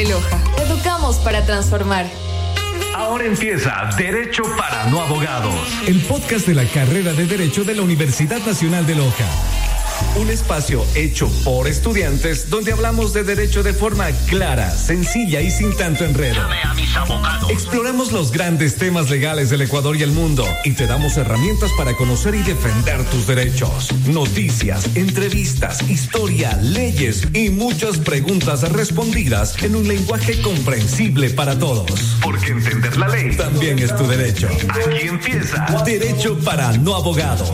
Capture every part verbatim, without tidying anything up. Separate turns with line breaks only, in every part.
Loja. Educamos para transformar.
Ahora empieza Derecho para No Abogados,
el podcast de la carrera de Derecho de la Universidad Nacional de Loja. Un espacio hecho por estudiantes donde hablamos de derecho de forma clara, sencilla y sin tanto enredo.
Llame a mis abogados.
Exploramos los grandes temas legales del Ecuador y el mundo y te damos herramientas para conocer y defender tus derechos. Noticias, entrevistas, historia, leyes y muchas preguntas respondidas en un lenguaje comprensible para todos.
Porque entender la ley
también es tu derecho.
Aquí empieza
Derecho para No Abogados.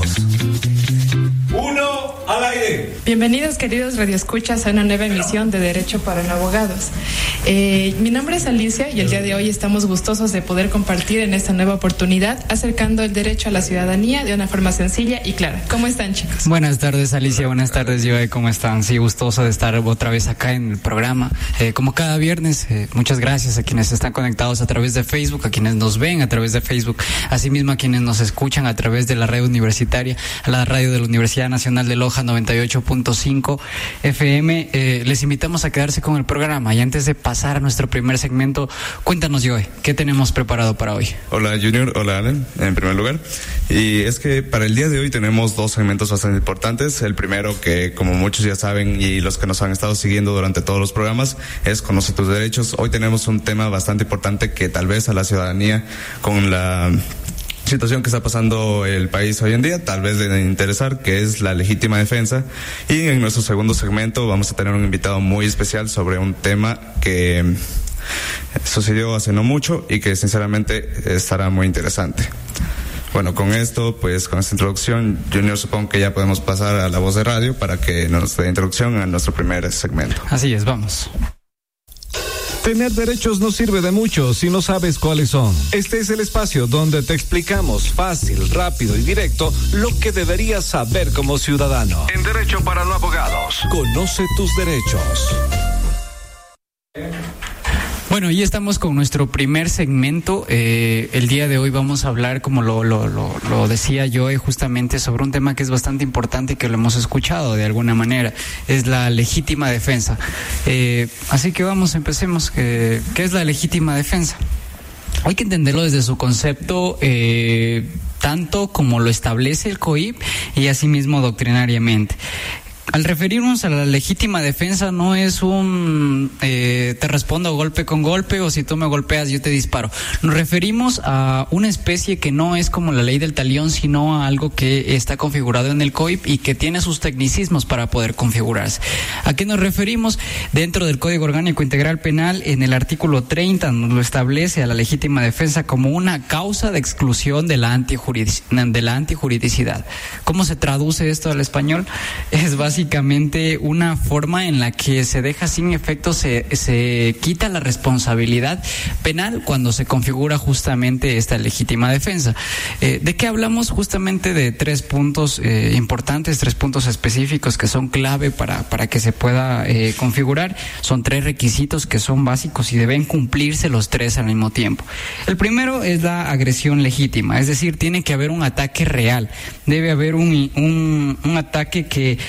Uno al aire.
Bienvenidos, queridos radioescuchas, a una nueva emisión de Derecho para No Abogados. Eh, mi nombre es Alicia y el día de hoy estamos gustosos de poder compartir en esta nueva oportunidad acercando el derecho a la ciudadanía de una forma sencilla y clara. ¿Cómo están, chicos?
Buenas tardes, Alicia. Buenas tardes, Joe. ¿Cómo están? Sí, gustoso de estar otra vez acá en el programa. Eh, como cada viernes, eh, muchas gracias a quienes están conectados a través de Facebook, a quienes nos ven a través de Facebook, asimismo a quienes nos escuchan a través de la red universitaria, a la radio de la Universidad Nacional de Loja noventa y ocho punto cinco F M. Eh, les invitamos a quedarse con el programa y antes de pasar a nuestro primer segmento, cuéntanos, Joe, ¿qué tenemos preparado para hoy?
Hola, Junior. Hola, Alan, en primer lugar. Y es que para el día de hoy tenemos dos segmentos bastante importantes. El primero, que como muchos ya saben y los que nos han estado siguiendo durante todos los programas, es Conoce tus derechos. Hoy tenemos un tema bastante importante que tal vez a la ciudadanía, con la situación que está pasando el país hoy en día, tal vez debe interesar, que es la legítima defensa. Y en nuestro segundo segmento vamos a tener un invitado muy especial sobre un tema que sucedió hace no mucho y que sinceramente estará muy interesante. Bueno, con esto, pues con esta introducción, Junior, supongo que ya podemos pasar a la voz de radio para que nos dé introducción a nuestro primer segmento.
Así es, vamos.
Tener derechos no sirve de mucho si no sabes cuáles son. Este es el espacio donde te explicamos fácil, rápido y directo lo que deberías saber como ciudadano.
En Derecho para No Abogados.
Conoce tus derechos.
Bueno, y estamos con nuestro primer segmento. Eh, el día de hoy vamos a hablar, como lo, lo, lo, lo decía yo, justamente sobre un tema que es bastante importante y que lo hemos escuchado de alguna manera. Es la legítima defensa. Eh, así que vamos, empecemos. Eh, ¿Qué es la legítima defensa? Hay que entenderlo desde su concepto, eh, tanto como lo establece el C O I P y asimismo doctrinariamente. Al referirnos a la legítima defensa, no es un eh, te respondo golpe con golpe o si tú me golpeas yo te disparo. Nos referimos a una especie que no es como la ley del talión, sino a algo que está configurado en el C O I P y que tiene sus tecnicismos para poder configurarse. ¿A qué nos referimos? Dentro del Código Orgánico Integral Penal, en el artículo treinta, nos lo establece a la legítima defensa como una causa de exclusión de la antijuridic- de la antijuridicidad. ¿Cómo se traduce esto al español? Es básicamente Básicamente una forma en la que se deja sin efecto, se, se quita la responsabilidad penal cuando se configura justamente esta legítima defensa. Eh, ¿De qué hablamos? Justamente de tres puntos eh, importantes, tres puntos específicos que son clave para, para que se pueda eh, configurar. Son tres requisitos que son básicos y deben cumplirse los tres al mismo tiempo. El primero es la agresión legítima, es decir, tiene que haber un ataque real, debe haber un, un, un ataque que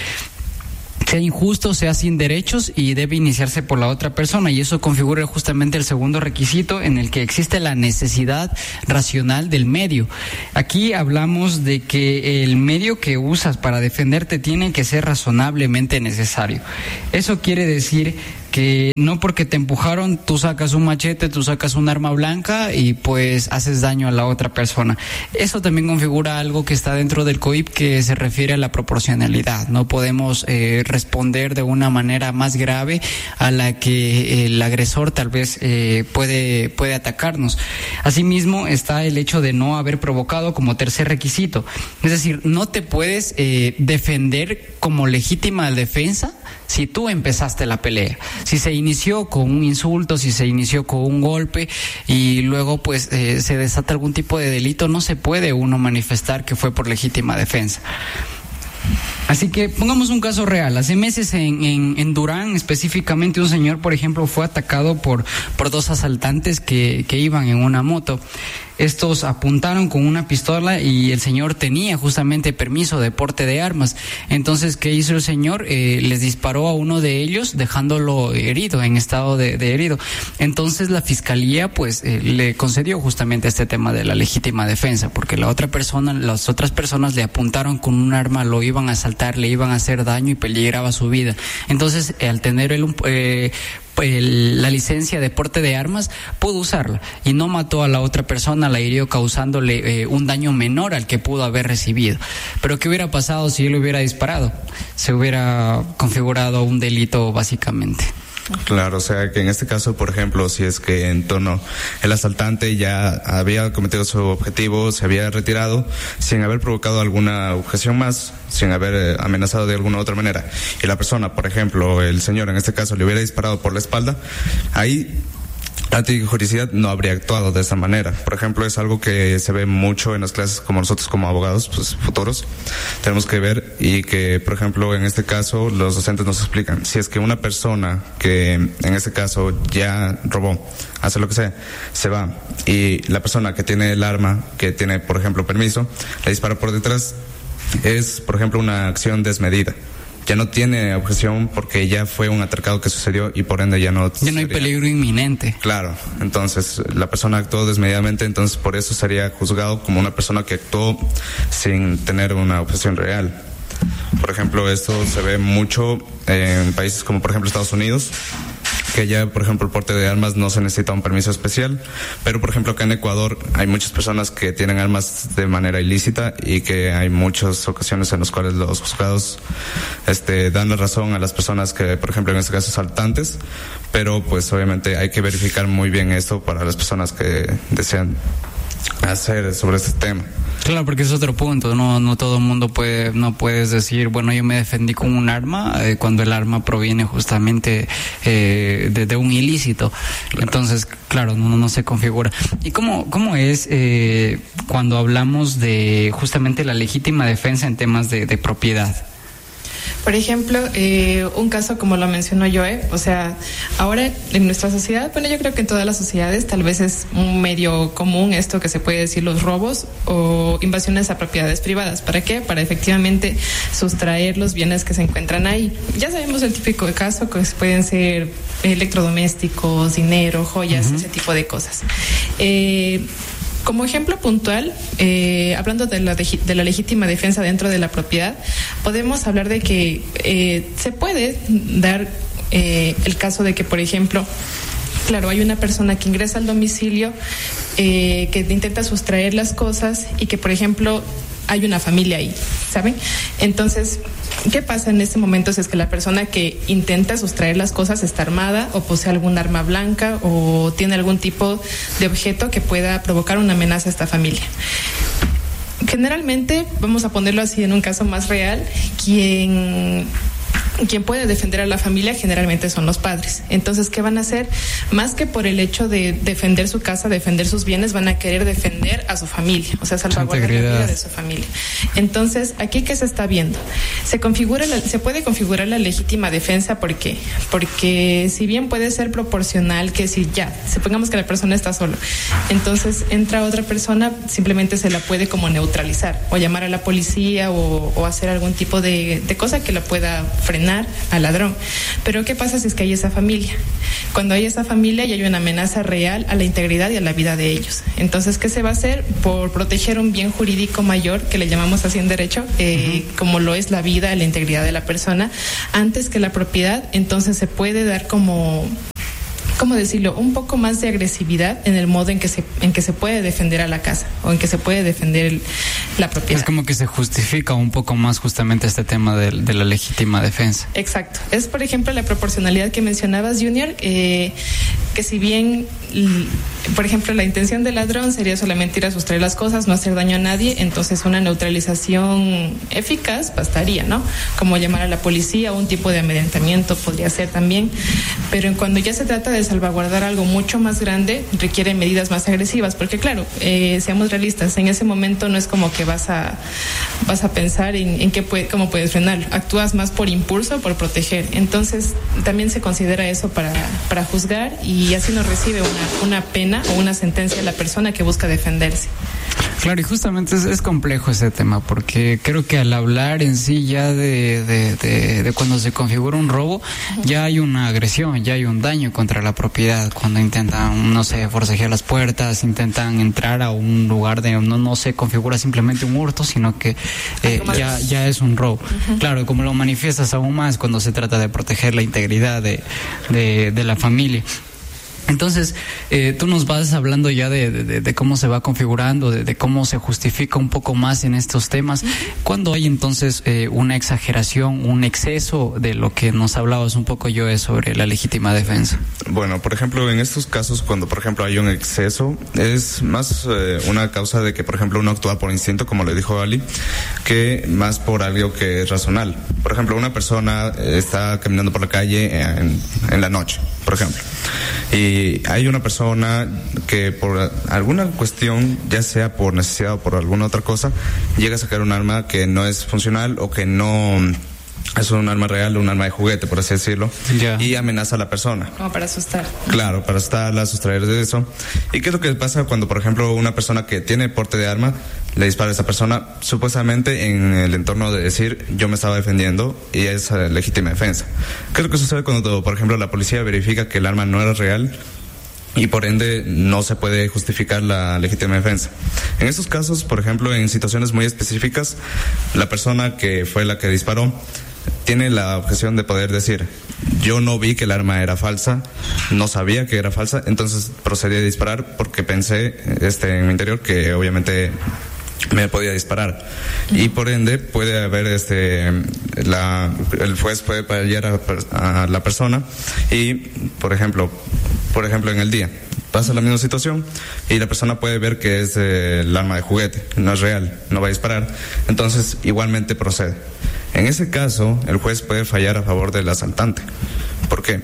sea injusto, sea sin derechos y debe iniciarse por la otra persona, y eso configura justamente el segundo requisito en el que existe la necesidad racional del medio. Aquí hablamos de que el medio que usas para defenderte tiene que ser razonablemente necesario. Eso quiere decir que no porque te empujaron tú sacas un machete, tú sacas un arma blanca y pues haces daño a la otra persona. Eso también configura algo que está dentro del C O I P que se refiere a la proporcionalidad. No podemos eh, responder de una manera más grave a la que el agresor tal vez eh, puede, puede atacarnos. Asimismo está el hecho de no haber provocado como tercer requisito. Es decir, no te puedes eh, defender como legítima defensa si tú empezaste la pelea, si se inició con un insulto, si se inició con un golpe y luego pues eh, se desata algún tipo de delito, no se puede uno manifestar que fue por legítima defensa. Así que pongamos un caso real. Hace meses en, en, en Durán, específicamente, un señor, por ejemplo, fue atacado por, por dos asaltantes que, que iban en una moto. Estos apuntaron con una pistola y el señor tenía justamente permiso de porte de armas. Entonces, ¿qué hizo el señor? Eh, les disparó a uno de ellos, dejándolo herido, en estado de, de herido. Entonces, la fiscalía, pues, eh, le concedió justamente este tema de la legítima defensa, porque la otra persona, las otras personas le apuntaron con un arma, lo iban a asaltar, le iban a hacer daño y peligraba su vida. Entonces, eh, al tener el, eh, El, la licencia de porte de armas, pudo usarla y no mató a la otra persona, la hirió causándole eh, un daño menor al que pudo haber recibido. Pero ¿qué hubiera pasado si él hubiera disparado? Se hubiera configurado un delito básicamente.
Claro, o sea que en este caso, por ejemplo, si es que en torno el asaltante ya había cometido su objetivo, se había retirado sin haber provocado alguna objeción más, sin haber eh, amenazado de alguna otra manera, y la persona, por ejemplo, el señor en este caso, le hubiera disparado por la espalda, ahí la antijuricidad no habría actuado de esa manera. Por ejemplo, es algo que se ve mucho en las clases, como nosotros como abogados, pues futuros, tenemos que ver, y que, por ejemplo, en este caso, los docentes nos explican, si es que una persona que en este caso ya robó, hace lo que sea, se va, y la persona que tiene el arma, que tiene, por ejemplo, permiso, le dispara por detrás, es, por ejemplo, una acción desmedida. Ya no tiene objeción porque ya fue un altercado que sucedió y por ende ya no...
Ya no hay peligro inminente.
Claro, entonces la persona actuó desmedidamente, entonces por eso sería juzgado como una persona que actuó sin tener una objeción real. Por ejemplo, esto se ve mucho en países como por ejemplo Estados Unidos, que ya, por ejemplo, el porte de armas no se necesita un permiso especial, pero, por ejemplo, acá en Ecuador hay muchas personas que tienen armas de manera ilícita y que hay muchas ocasiones en las cuales los juzgados este, dan la razón a las personas que, por ejemplo, en este caso, asaltantes, pero, pues, obviamente hay que verificar muy bien esto para las personas que desean hacer sobre este tema.
Claro, porque es otro punto, no no todo el mundo puede, no puedes decir, bueno, yo me defendí con un arma, eh, cuando el arma proviene justamente eh, de, de un ilícito. Claro. Entonces, claro, no, no se configura. ¿Y cómo, cómo es eh, cuando hablamos de justamente la legítima defensa en temas de, de propiedad?
Por ejemplo, eh, un caso como lo mencionó Joe, o sea, ahora en nuestra sociedad, bueno, yo creo que en todas las sociedades tal vez es un medio común esto que se puede decir los robos o invasiones a propiedades privadas. ¿Para qué? Para efectivamente sustraer los bienes que se encuentran ahí. Ya sabemos el típico caso que pueden ser electrodomésticos, dinero, joyas, uh-huh. ese tipo de cosas. Eh, Como ejemplo puntual, eh, hablando de la, de, de la legítima defensa dentro de la propiedad, podemos hablar de que eh, se puede dar eh, el caso de que, por ejemplo, claro, hay una persona que ingresa al domicilio, eh, que intenta sustraer las cosas y que, por ejemplo, hay una familia ahí, ¿saben? Entonces, ¿qué pasa en este momento si es que la persona que intenta sustraer las cosas está armada o posee algún arma blanca o tiene algún tipo de objeto que pueda provocar una amenaza a esta familia? Generalmente, vamos a ponerlo así en un caso más real, quien... quien puede defender a la familia generalmente son los padres. Entonces, ¿qué van a hacer? Más que por el hecho de defender su casa, defender sus bienes, van a querer defender a su familia, o sea, salvaguardar la vida de su familia. Entonces, ¿aquí qué se está viendo? Se configura, la, se puede configurar la legítima defensa, ¿por qué? Porque si bien puede ser proporcional, que si ya, supongamos que la persona está sola, entonces entra otra persona, simplemente se la puede como neutralizar, o llamar a la policía, o, o hacer algún tipo de, de cosa que la pueda frenar al ladrón. Pero ¿qué pasa si es que hay esa familia? Cuando hay esa familia y hay una amenaza real a la integridad y a la vida de ellos. Entonces, ¿qué se va a hacer? Por proteger un bien jurídico mayor, que le llamamos así en derecho, eh, uh-huh. como lo es la vida, la integridad de la persona, antes que la propiedad. Entonces se puede dar como... ¿cómo decirlo? Un poco más de agresividad en el modo en que se en que se puede defender a la casa o en que se puede defender el, la propiedad.
Es como que se justifica un poco más justamente este tema de, de la legítima defensa.
Exacto. Es, por ejemplo, la proporcionalidad que mencionabas, Junior, eh, que si bien por ejemplo, la intención del ladrón sería solamente ir a sustraer las cosas, no hacer daño a nadie, entonces una neutralización eficaz bastaría, ¿no? Como llamar a la policía, un tipo de amedrentamiento podría ser también, pero cuando ya se trata de salvaguardar algo mucho más grande, requiere medidas más agresivas, porque claro, eh, seamos realistas, en ese momento no es como que vas a vas a pensar en, en qué puede, cómo puedes frenarlo, actúas más por impulso, por proteger, entonces también se considera eso para, para juzgar y así no recibe una, una pena o una sentencia a la persona que busca defenderse.
Claro, y justamente es, es complejo ese tema, porque creo que al hablar en sí ya de, de, de, de cuando se configura un robo, ya hay una agresión, ya hay un daño contra la propiedad, cuando intentan, no sé, forcejear las puertas, intentan entrar a un lugar de, no, no se configura simplemente un hurto, sino que eh, ya, ya es un robo. Uh-huh. Claro, como lo manifiestas aún más cuando se trata de proteger la integridad de, de, de la familia. Entonces, eh, tú nos vas hablando ya de, de, de cómo se va configurando, de, de cómo se justifica un poco más en estos temas. ¿Cuándo hay entonces eh, una exageración, un exceso de lo que nos hablabas un poco yo sobre la legítima defensa?
Bueno, por ejemplo, en estos casos, cuando por ejemplo hay un exceso, es más eh, una causa de que, por ejemplo, uno actúa por instinto, como le dijo Ali, que más por algo que es razonable. Por ejemplo, una persona está caminando por la calle en, en la noche, por ejemplo, y hay una persona que por alguna cuestión, ya sea por necesidad o por alguna otra cosa, llega a sacar un arma que no es funcional o que no es un arma real, un arma de juguete, por así decirlo, yeah. y amenaza a la persona.
Como para asustar.
Claro, para asustarla, sustraer de eso. ¿Y qué es lo que pasa cuando, por ejemplo, una persona que tiene porte de arma le dispara a esa persona, supuestamente en el entorno de decir, yo me estaba defendiendo, y es uh, legítima defensa? ¿Qué es lo que sucede cuando, por ejemplo, la policía verifica que el arma no era real y por ende no se puede justificar la legítima defensa? En estos casos, por ejemplo, en situaciones muy específicas, la persona que fue la que disparó tiene la objeción de poder decir, yo no vi que el arma era falsa, no sabía que era falsa, entonces procedí a disparar porque pensé este, en mi interior que obviamente me podía disparar, y por ende puede haber este la el juez puede fallar a, a la persona y por ejemplo por ejemplo en el día pasa la misma situación y la persona puede ver que es eh, el arma de juguete, no es real, no va a disparar, entonces igualmente procede. En ese caso el juez puede fallar a favor del asaltante. ¿Por qué?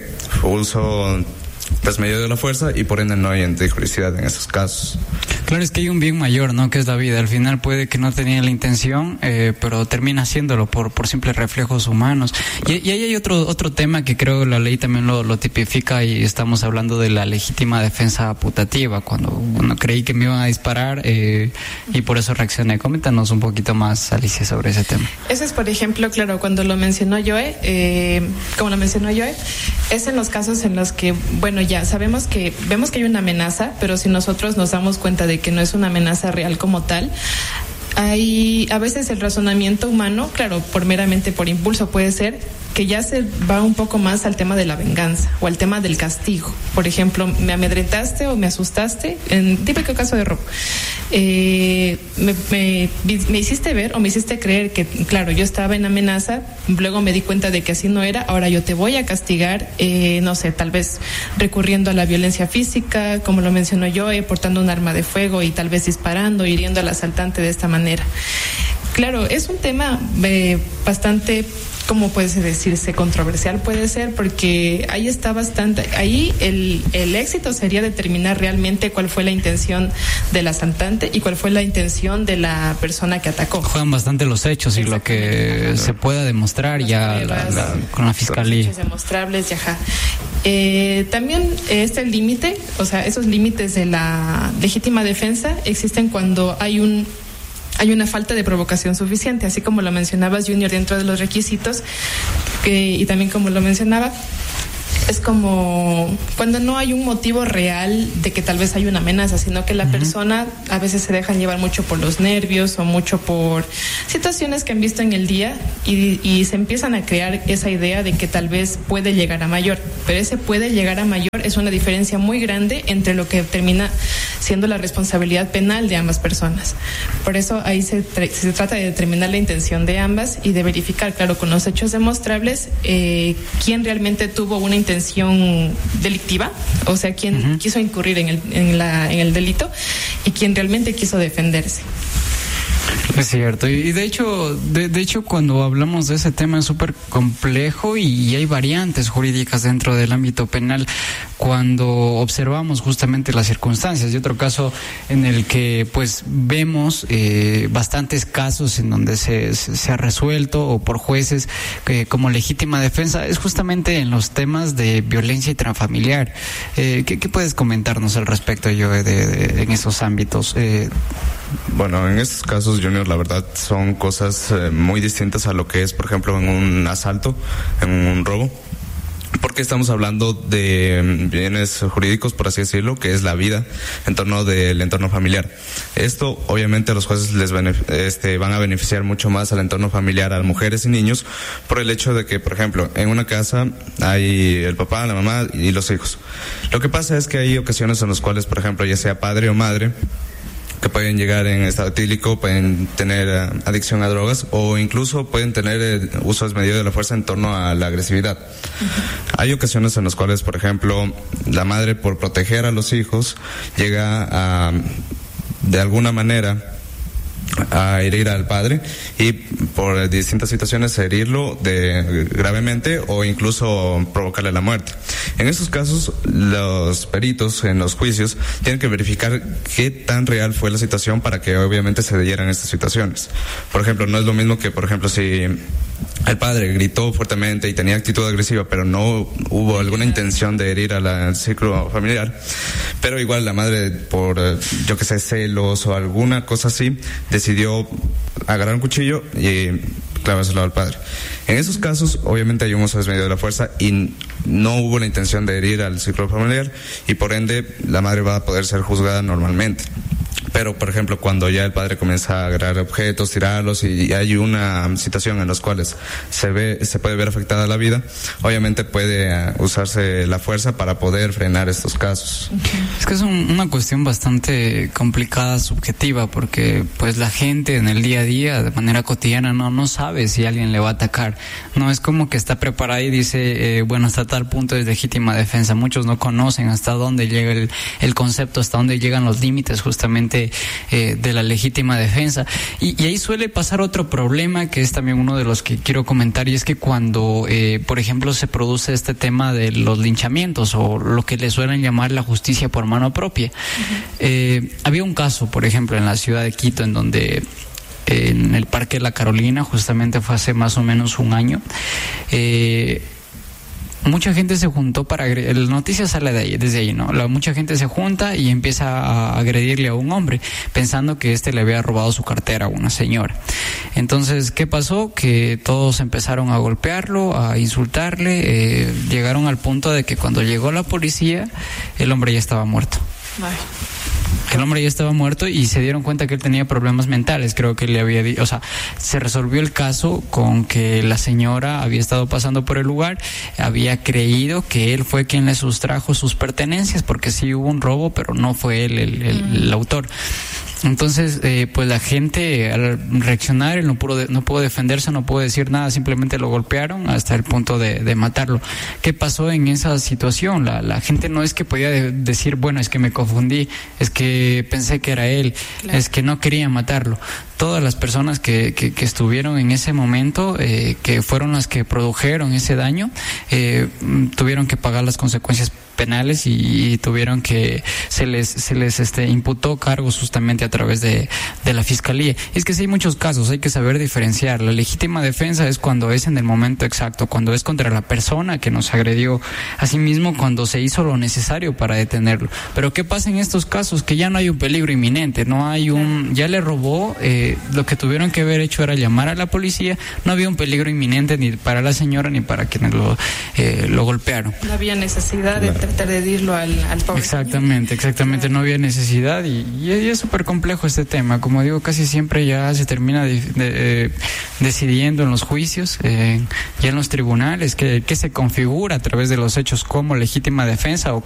Uso desmedido de la fuerza y por ende no hay antijuricidad en esos casos.
Claro, es que hay un bien mayor, ¿no? Que es la vida. Al final puede que no tenía la intención, eh, pero termina haciéndolo por por simples reflejos humanos. Y, y ahí hay otro otro tema que creo la ley también lo, lo tipifica, y estamos hablando de la legítima defensa putativa. Cuando, cuando creí que me iban a disparar eh, y por eso reaccioné. Coméntanos un poquito más, Alicia, sobre ese tema.
Ese es, por ejemplo, claro, cuando lo mencionó Joe, eh, como lo mencionó Joe, es en los casos en los que, bueno, ya sabemos que, vemos que hay una amenaza, pero si nosotros nos damos cuenta de que no es una amenaza real como tal, hay a veces el razonamiento humano, claro, por meramente por impulso puede ser que ya se va un poco más al tema de la venganza o al tema del castigo. Por ejemplo, me amedrentaste o me asustaste, en típico caso de robo. Eh, me, me, me hiciste ver o me hiciste creer que, claro, yo estaba en amenaza, luego me di cuenta de que así no era, ahora yo te voy a castigar, eh, no sé, tal vez recurriendo a la violencia física, como lo mencionó yo, eh, portando un arma de fuego y tal vez disparando, hiriendo al asaltante de esta manera. Claro, es un tema eh, bastante, ¿cómo puede decirse? Controversial puede ser, porque ahí está bastante, ahí el, el éxito sería determinar realmente cuál fue la intención del asaltante y cuál fue la intención de la persona que atacó.
Juegan bastante los hechos y lo que se pueda demostrar las ya pruebas, la, la, con la fiscalía.
Los hechos demostrables, ya. Eh, también este límite, o sea, esos límites de la legítima defensa existen cuando hay un hay una falta de provocación suficiente, así como lo mencionabas, Junior, dentro de los requisitos, que, y también como lo mencionaba, es como cuando no hay un motivo real de que tal vez hay una amenaza, sino que la uh-huh. persona a veces se dejan llevar mucho por los nervios o mucho por situaciones que han visto en el día y, y se empiezan a crear esa idea de que tal vez puede llegar a mayor, pero ese puede llegar a mayor es una diferencia muy grande entre lo que termina siendo la responsabilidad penal de ambas personas. Por eso ahí se, tra- se trata de determinar la intención de ambas y de verificar, claro, con los hechos demostrables, eh, quién realmente tuvo una intención intención delictiva, o sea, quién uh-huh. quiso incurrir en el, en, la, en el delito y quién realmente quiso defenderse.
Es cierto, y de hecho, de, de hecho cuando hablamos de ese tema es súper complejo y, y hay variantes jurídicas dentro del ámbito penal cuando observamos justamente las circunstancias. Y otro caso en el que pues vemos eh, bastantes casos en donde se, se, se ha resuelto o por jueces eh, como legítima defensa es justamente en los temas de violencia intrafamiliar. Eh, ¿qué, ¿Qué puedes comentarnos al respecto, Joe, de, de, en esos ámbitos? Eh,
Bueno, en estos casos, Junior, la verdad son cosas eh, muy distintas a lo que es, por ejemplo, en un asalto, en un robo. Porque estamos hablando de bienes jurídicos, por así decirlo, que es la vida en torno del entorno familiar. Esto, obviamente, a los jueces les benef- este, van a beneficiar mucho más al entorno familiar, a mujeres y niños, por el hecho de que, por ejemplo, en una casa hay el papá, la mamá y los hijos. Lo que pasa es que hay ocasiones en las cuales, por ejemplo, ya sea padre o madre, que pueden llegar en estado etílico, pueden tener uh, adicción a drogas o incluso pueden tener eh, uso desmedido de la fuerza en torno a la agresividad. Uh-huh. Hay ocasiones en las cuales, por ejemplo, la madre, por proteger a los hijos, llega a, de alguna manera, a herir al padre y por distintas situaciones herirlo de gravemente o incluso provocarle la muerte. En estos casos, los peritos en los juicios tienen que verificar qué tan real fue la situación para que obviamente se dieran estas situaciones. Por ejemplo, no es lo mismo que, por ejemplo, si el padre gritó fuertemente y tenía actitud agresiva, pero no hubo alguna intención de herir al círculo familiar, pero igual la madre, por yo que sé, celos o alguna cosa así, decidió agarrar un cuchillo y clavárselo al padre. En esos casos, obviamente hay un uso desmedido de la fuerza y no hubo la intención de herir al círculo familiar y por ende la madre va a poder ser juzgada normalmente. Pero, por ejemplo, cuando ya el padre comienza a agarrar objetos, tirarlos y hay una situación en las cuales se ve, se puede ver afectada la vida, obviamente puede uh, usarse la fuerza para poder frenar estos casos.
Es que es un, una cuestión bastante complicada, subjetiva, porque pues la gente en el día a día, de manera cotidiana, no, no sabe si alguien le va a atacar. No es como que está preparada y dice, eh, bueno, hasta tal punto es legítima defensa. Muchos no conocen hasta dónde llega el, el concepto, hasta dónde llegan los límites justamente Eh, de la legítima defensa. Y, y ahí suele pasar otro problema que es también uno de los que quiero comentar, y es que cuando, eh, por ejemplo, se produce este tema de los linchamientos o lo que le suelen llamar la justicia por mano propia. Uh-huh. Eh, había un caso, por ejemplo, en la ciudad de Quito, en donde eh, en el Parque de la Carolina, justamente fue hace más o menos un año, eh, mucha gente se juntó para agredir, la noticia sale de ahí, desde ahí, ¿no? La, mucha gente se junta y empieza a agredirle a un hombre, pensando que este le había robado su cartera a una señora. Entonces, ¿qué pasó? Que todos empezaron a golpearlo, a insultarle, eh, llegaron al punto de que cuando llegó la policía, el hombre ya estaba muerto. Vale. El hombre ya estaba muerto y se dieron cuenta que él tenía problemas mentales. Creo que le había dicho, o sea, se resolvió el caso con que la señora había estado pasando por el lugar, había creído que él fue quien le sustrajo sus pertenencias, porque sí hubo un robo, pero no fue él el, el, el autor. Entonces, eh, pues la gente al reaccionar, él no pudo, de, no pudo defenderse, no pudo decir nada, simplemente lo golpearon hasta el punto de, de matarlo. ¿Qué pasó en esa situación? La, la gente no es que podía de, decir, bueno, es que me confundí, es que pensé que era él, claro, es que no quería matarlo. Todas las personas que, que, que estuvieron en ese momento, eh, que fueron las que produjeron ese daño, eh, tuvieron que pagar las consecuencias penales y, y tuvieron que se les se les este imputó cargos justamente a través de, de la fiscalía. Y es que sí hay muchos casos, hay que saber diferenciar. La legítima defensa es cuando es en el momento exacto, cuando es contra la persona que nos agredió, asimismo cuando se hizo lo necesario para detenerlo. Pero ¿qué pasa en estos casos? Que ya no hay un peligro inminente, no hay un, ya le robó, eh, lo que tuvieron que haber hecho era llamar a la policía, no había un peligro inminente ni para la señora ni para quienes lo eh, lo golpearon.
No había necesidad de tratar de dirlo al, al pobre.
Exactamente, exactamente, no había necesidad y, y es súper complejo este tema. Como digo, casi siempre ya se termina de, de, eh, decidiendo en los juicios, eh, ya en los tribunales, que, que se configura a través de los hechos como legítima defensa o